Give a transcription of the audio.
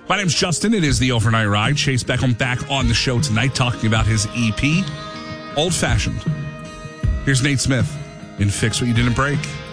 My name's Justin. It is the Overnight Ride. Chase Beckham back on the show tonight talking about his EP, Old Fashioned. Here's Nate Smith in Fix What You Didn't Break.